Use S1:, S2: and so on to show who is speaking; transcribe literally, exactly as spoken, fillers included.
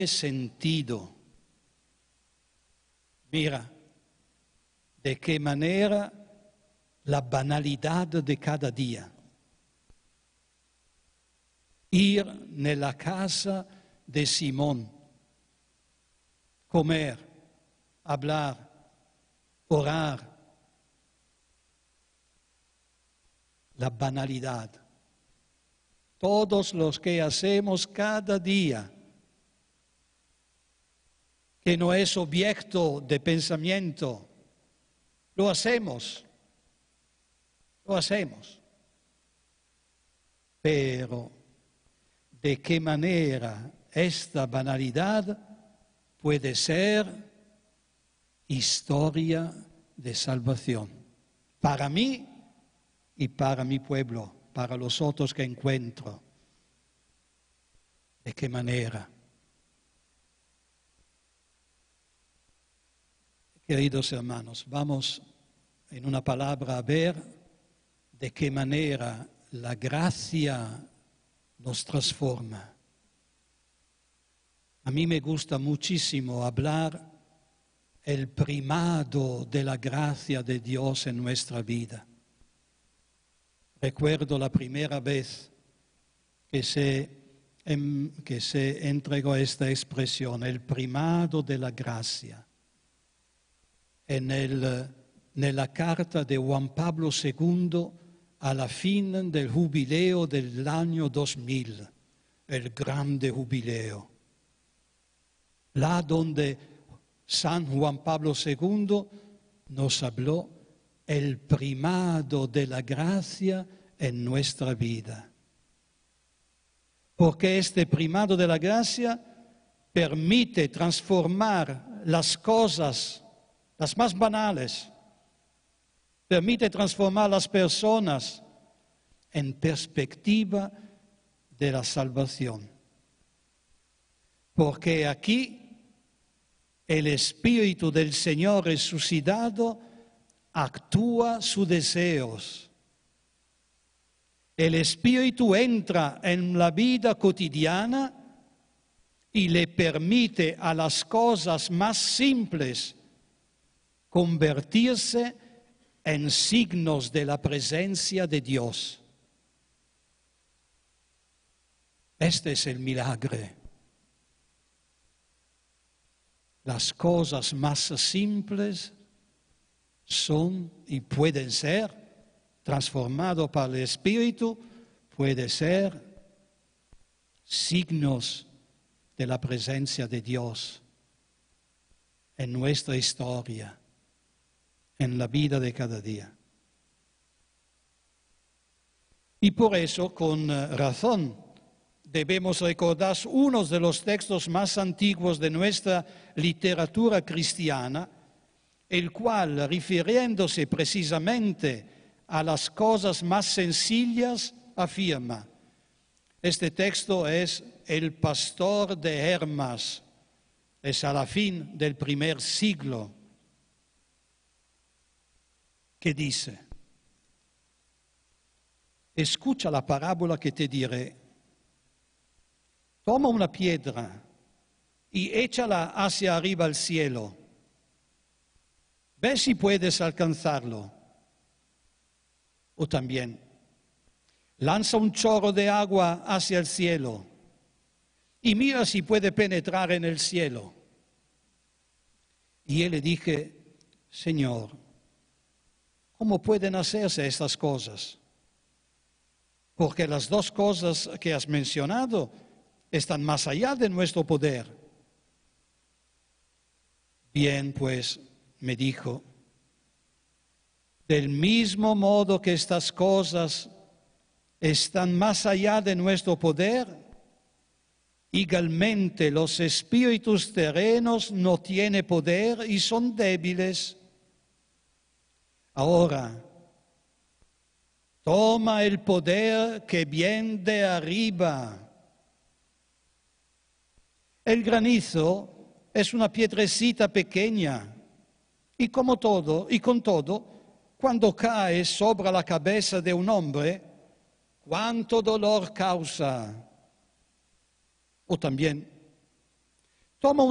S1: sentido. Mira, de qué manera la banalidad de cada día. Ir nella casa de Simón, comer, hablar, orar. La banalidad. Todos los que hacemos cada día, que no es objeto de pensamiento, lo hacemos, lo hacemos. Pero, ¿de qué manera esta banalidad puede ser historia de salvación? Para mí y para mi pueblo, para los otros que encuentro. ¿De qué manera? Queridos hermanos, vamos en una palabra a ver de qué manera la gracia nos transforma. A mí me gusta muchísimo hablar el primado de la gracia de Dios en nuestra vida. Recuerdo la primera vez que se, em, que se entregó esta expresión, el primado de la gracia. En el, nella carta de Juan Pablo segundo a la fin del jubileo del año dos mil, el grande jubileo. Là donde San Juan Pablo segundo nos habló el primado de la gracia en nuestra vida. Porque este primado de la gracia permite transformar las cosas, las más banales, permite transformar las personas en perspectiva de la salvación. Porque aquí el Espíritu del Señor resucitado actúa sus deseos. El Espíritu entra en la vida cotidiana y le permite a las cosas más simples convertirse en signos de la presencia de Dios. Este es el milagro. Las cosas más simples son y pueden ser transformados por el Espíritu, pueden ser signos de la presencia de Dios en nuestra historia, en la vida de cada día. Y por eso, con razón, debemos recordar uno de los textos más antiguos de nuestra literatura cristiana, el cual, refiriéndose precisamente a las cosas más sencillas, afirma. Este texto es El pastor de Hermas, es a la fin del primer siglo, que dice: escucha la parábola que te diré. Toma una piedra y échala hacia arriba al cielo. Ve si puedes alcanzarlo. O también, lanza un chorro de agua hacia el cielo y mira si puede penetrar en el cielo. Y él le dije: Señor, ¿cómo pueden hacerse estas cosas? Porque las dos cosas que has mencionado están más allá de nuestro poder. Bien, pues, me dijo, del mismo modo que estas cosas están más allá de nuestro poder, igualmente los espíritus terrenos no tienen poder y son débiles. Ahora, toma el poder que viene de arriba. El granizo es una piedrecita pequeña y como todo, y con todo, cuando cae sobre la cabeza de un hombre, cuánto dolor causa. O también, toma